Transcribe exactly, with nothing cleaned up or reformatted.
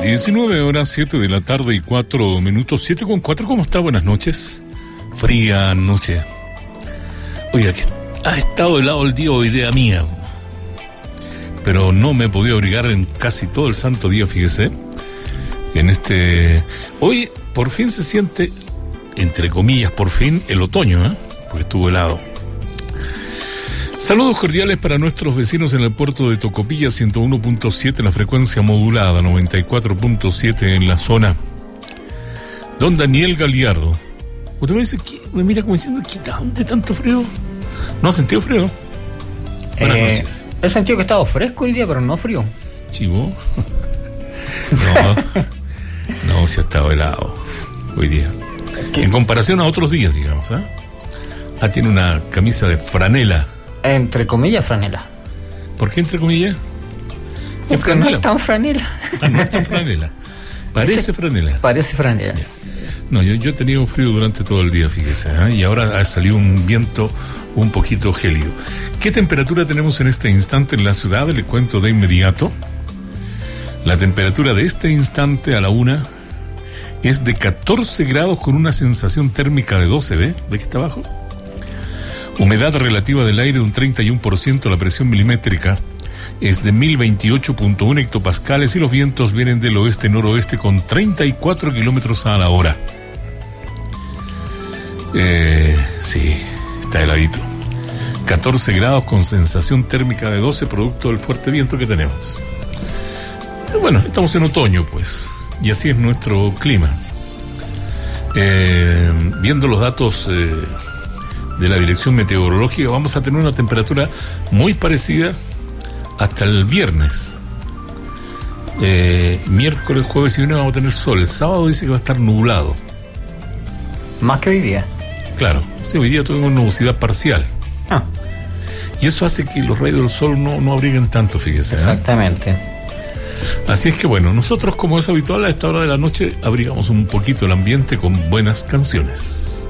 diecinueve horas, siete de la tarde y cuatro minutos, siete con cuatro. ¿Cómo está? Buenas noches. Fría noche. Oiga, que ha estado helado el día, o idea mía. Pero no me he podido abrigar en casi todo el santo día, fíjese. En este... Hoy, por fin se siente, entre comillas, por fin, el otoño, ¿eh? Porque estuvo helado. Saludos cordiales para nuestros vecinos en el puerto de Tocopilla, ciento uno punto siete en la frecuencia modulada, noventa y cuatro punto siete en la zona. Don Daniel Galiardo. Usted me dice, ¿qué? Me mira como diciendo, ¿qué, ¿dónde tanto frío? ¿No ha sentido frío? Buenas eh, noches. He sentido que ha estado fresco hoy día, pero no frío. Chivo. No, no, se ha estado helado hoy día. ¿Qué? En comparación a otros días, digamos, ¿eh? Ah, tiene una camisa de franela. Entre comillas, franela. ¿Por qué entre comillas? Es franela. No es tan franela. Ah, no es tan franela. Parece Ese, franela. Parece franela. Ya. No, yo, yo he tenido frío durante todo el día, fíjese, ¿eh? Y ahora ha salido un viento un poquito gélido. ¿Qué temperatura tenemos en este instante en la ciudad? Le cuento de inmediato. La temperatura de este instante a la una es de catorce grados con una sensación térmica de doce, ¿ve? ¿Ve que está abajo? Humedad relativa del aire de un treinta y uno por ciento, la presión milimétrica es de mil veintiocho punto uno hectopascales y los vientos vienen del oeste-noroeste con treinta y cuatro kilómetros a la hora. Eh, sí, está heladito. catorce grados con sensación térmica de doce, producto del fuerte viento que tenemos. Pero bueno, estamos en otoño, pues, y así es nuestro clima. Eh, viendo los datos... Eh, de la dirección meteorológica, vamos a tener una temperatura muy parecida hasta el viernes. Eh, miércoles, jueves y viernes vamos a tener sol. El sábado dice que va a estar nublado. Más que hoy día. Claro, sí, hoy día tuvimos nubosidad parcial. Ah. Y eso hace que los rayos del sol no, no abriguen tanto, fíjese. Exactamente. ¿eh? Así es que bueno, nosotros, como es habitual, a esta hora de la noche abrigamos un poquito el ambiente con buenas canciones.